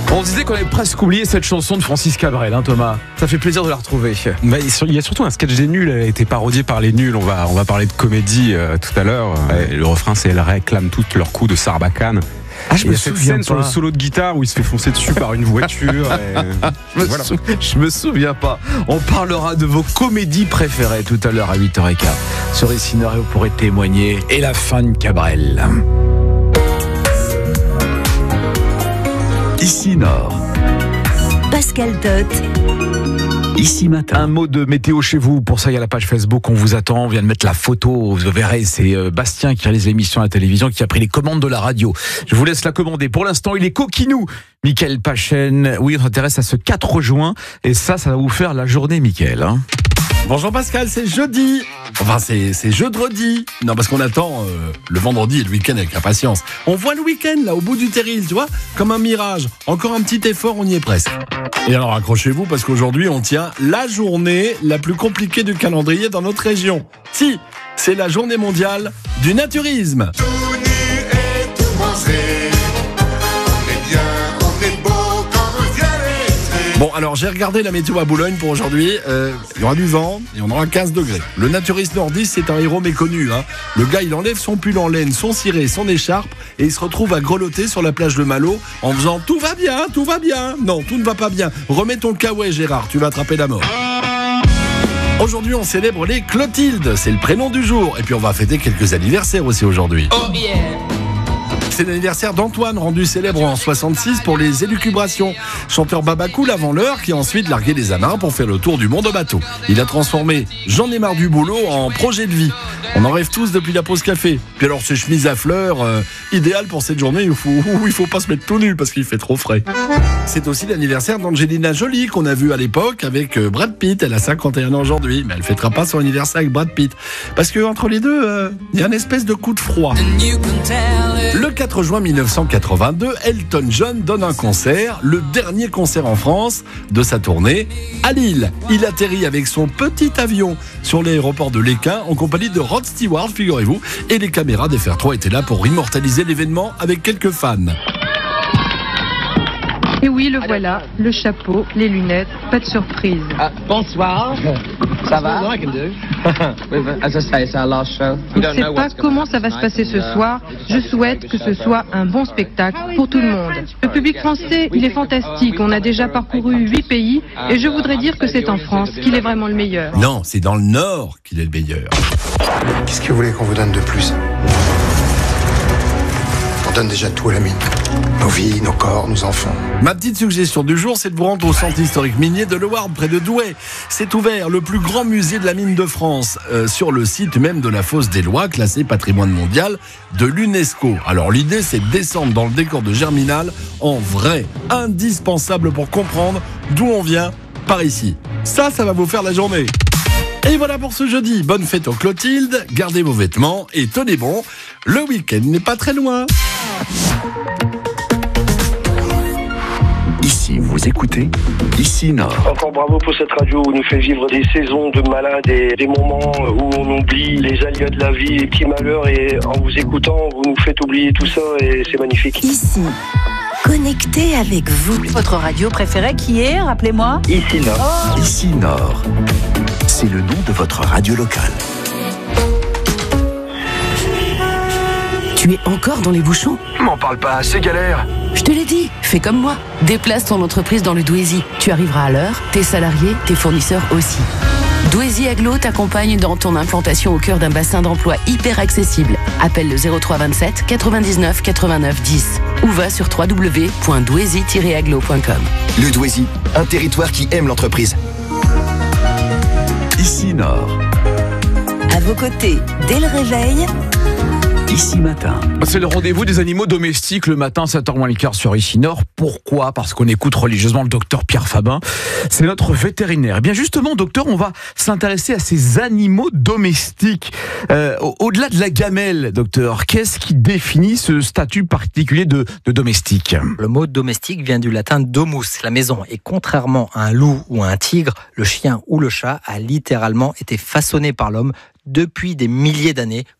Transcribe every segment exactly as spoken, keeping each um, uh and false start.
On disait qu'on avait presque oublié cette chanson de Francis Cabrel, hein, Thomas. Ça fait plaisir de la retrouver. Bah, il y a surtout un sketch des nuls, elle a été parodiée par les nuls. On va, on va parler de comédie euh, tout à l'heure. Ouais. Le refrain, c'est elles réclament toutes leurs coups de Sarbacane. Ah, je il me y a cette souviens scène pas. sur le solo de guitare où il se fait foncer dessus par une voiture. Et... je, me voilà. sou... je me souviens pas. On parlera de vos comédies préférées tout à l'heure à huit heures quinze. Sur Ici Nord, vous pourrez témoigner. Et la fin de Cabrel. Ici Nord. Pascal Tot. Ici Matin. Un mot de météo chez vous. Pour ça, il y a la page Facebook. On vous attend. On vient de mettre la photo. Vous verrez, c'est Bastien qui réalise l'émission à la télévision, qui a pris les commandes de la radio. Je vous laisse la commander. Pour l'instant, il est coquinou. Mickaël Pachen. Oui, on s'intéresse à ce quatre juin. Et ça, ça va vous faire la journée, Mickaël. Hein. Bonjour Pascal, c'est jeudi. Enfin, c'est, c'est jeudi. Non, parce qu'on attend euh, le vendredi et le week-end avec impatience. On voit le week-end, là, au bout du terril, tu vois, comme un mirage. Encore un petit effort, on y est presque. Et alors, accrochez-vous, parce qu'aujourd'hui, on tient la journée la plus compliquée du calendrier dans notre région. Si, c'est la journée mondiale du naturisme. Tout nu et tout bronzé. On est bien, on est beau comme vient l'été. Bon, alors j'ai regardé la météo à Boulogne pour aujourd'hui. Euh, il y aura du vent et on aura quinze degrés. Le naturiste nordiste, c'est un héros méconnu. Hein. Le gars, il enlève son pull en laine, son ciré, son écharpe et il se retrouve à grelotter sur la plage de Malo en faisant « Tout va bien, tout va bien ». Non, tout ne va pas bien. Remets ton kawaii, Gérard, tu vas attraper la mort. Aujourd'hui, on célèbre les Clotilde. C'est le prénom du jour. Et puis, on va fêter quelques anniversaires aussi aujourd'hui. Oh yeah. C'est l'anniversaire d'Antoine, rendu célèbre en soixante-six pour les élucubrations. Chanteur babacool avant l'heure, qui a ensuite largué les amarres pour faire le tour du monde au bateau. Il a transformé « J'en ai marre du boulot » en projet de vie. On en rêve tous depuis la pause café. Puis alors, ces chemises à fleurs, euh, idéales pour cette journée où il faut, où il faut pas se mettre tout nu parce qu'il fait trop frais. C'est aussi l'anniversaire d'Angelina Jolie, qu'on a vu à l'époque avec Brad Pitt. Elle a cinquante et un ans aujourd'hui, mais elle fêtera pas son anniversaire avec Brad Pitt. Parce que entre les deux, euh, il y a une espèce de coup de froid. Le quatre juin mille neuf cent quatre-vingt-deux, Elton John donne un concert, le dernier concert en France de sa tournée, à Lille. Il atterrit avec son petit avion sur l'aéroport de Léquin en compagnie de Rod Stewart, figurez-vous, et les caméras d'F R trois étaient là pour immortaliser l'événement avec quelques fans. Et oui, le voilà, le chapeau, les lunettes, pas de surprise. Ah, bonsoir. Ça va? On ne sait pas comment ça va se passer ce soir. Je souhaite que ce soit un bon spectacle pour tout le monde. Le public français, il est fantastique. On a déjà parcouru huit pays et je voudrais dire que c'est en France qu'il est vraiment le meilleur. Non, c'est dans le Nord qu'il est le meilleur. Qu'est-ce que vous voulez qu'on vous donne de plus? On donne déjà tout à la mine. Nos vies, nos corps, nos enfants. Ma petite suggestion du jour, c'est de vous rendre au centre historique minier de Lewarde, près de Douai. C'est ouvert, le plus grand musée de la mine de France, euh, sur le site même de la fosse des Lois, classé patrimoine mondial de l'UNESCO. Alors l'idée, c'est de descendre dans le décor de Germinal en vrai, indispensable pour comprendre d'où on vient par ici. Ça, ça va vous faire la journée. Et voilà pour ce jeudi. Bonne fête aux Clotilde, gardez vos vêtements et tenez bon, le week-end n'est pas très loin. Ici, vous écoutez Ici Nord. Encore bravo pour cette radio où nous fait vivre des saisons de malades et des moments où on oublie les aléas de la vie, les petits malheurs, et en vous écoutant, vous nous faites oublier tout ça et c'est magnifique. Ici, connecté avec vous. Votre radio préférée qui est, rappelez-moi? Ici Nord. Oh. Ici Nord. C'est le nom de votre radio locale. Tu es encore dans les bouchons? M'en parle pas, c'est galère. Je te l'ai dit, fais comme moi. Déplace ton entreprise dans le Douaisis. Tu arriveras à l'heure, tes salariés, tes fournisseurs aussi. Douaisis Aglo t'accompagne dans ton implantation au cœur d'un bassin d'emploi hyper accessible. Appelle le zéro trois vingt-sept quatre-vingt-dix-neuf quatre-vingt-neuf dix ou va sur w w w point douaisis tiret aglo point com. Le Douaisis, un territoire qui aime l'entreprise. Ici Nord. À vos côtés, dès le réveil, Ici Matin. C'est le rendez-vous des animaux domestiques le matin, sept heures moins le quart sur Ici Nord. Pourquoi? Parce qu'on écoute religieusement le docteur Pierre Fabin. C'est notre vétérinaire. Et bien justement, docteur, on va s'intéresser à ces animaux domestiques. Euh, au-delà de la gamelle, docteur, qu'est-ce qui définit ce statut particulier de, de domestique? Le mot domestique vient du latin domus, la maison. Et contrairement à un loup ou à un tigre, le chien ou le chat a littéralement été façonné par l'homme depuis des milliers d'années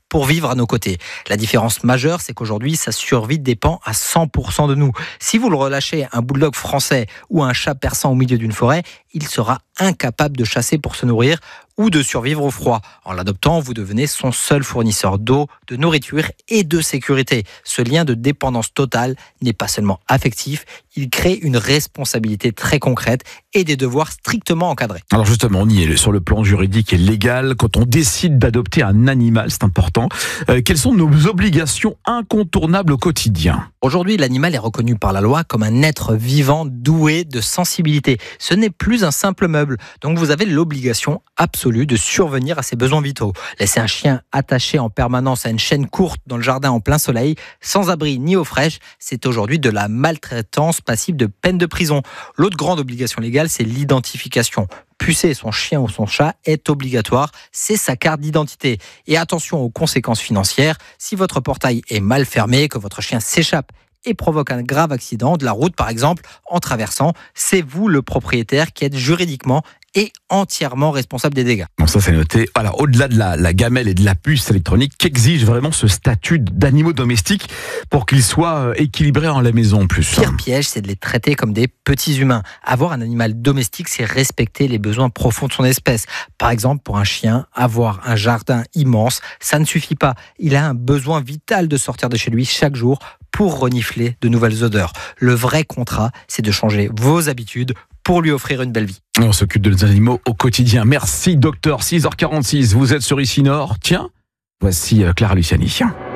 pour vivre à nos côtés. La différence majeure, c'est qu'aujourd'hui, sa survie dépend à cent pour cent de nous. Si vous le relâchez un bulldog français ou un chat persan au milieu d'une forêt, il sera incapable de chasser pour se nourrir ou de survivre au froid. En l'adoptant, vous devenez son seul fournisseur d'eau, de nourriture et de sécurité. Ce lien de dépendance totale n'est pas seulement affectif, il crée une responsabilité très concrète et des devoirs strictement encadrés. Alors justement, on y est sur le plan juridique et légal. Quand on décide d'adopter un animal, c'est important. Euh, quelles sont nos obligations incontournables au quotidien ? Aujourd'hui, l'animal est reconnu par la loi comme un être vivant doué de sensibilité. Ce n'est plus un simple meuble. Donc vous avez l'obligation absolue de survenir à ses besoins vitaux. Laisser un chien attaché en permanence à une chaîne courte dans le jardin en plein soleil, sans abri ni eau fraîche, c'est aujourd'hui de la maltraitance passible de peine de prison. L'autre grande obligation légale, c'est l'identification. Pucer son chien ou son chat est obligatoire, c'est sa carte d'identité. Et attention aux conséquences financières, si votre portail est mal fermé, que votre chien s'échappe et provoque un grave accident de la route par exemple, en traversant, c'est vous le propriétaire qui êtes juridiquement et entièrement responsable des dégâts. Bon, ça c'est noté. Alors, au-delà de la, la gamelle et de la puce électronique, qu'exige vraiment ce statut d'animaux domestiques pour qu'ils soient équilibrés en la maison en plus ? Pire piège, c'est de les traiter comme des petits humains. Avoir un animal domestique, c'est respecter les besoins profonds de son espèce. Par exemple, pour un chien, avoir un jardin immense, ça ne suffit pas. Il a un besoin vital de sortir de chez lui chaque jour pour renifler de nouvelles odeurs. Le vrai contrat, c'est de changer vos habitudes pour lui offrir une belle vie. On s'occupe de nos animaux au quotidien. Merci docteur, six heures quarante-six, vous êtes sur Ici Nord. Tiens, voici Clara Luciani.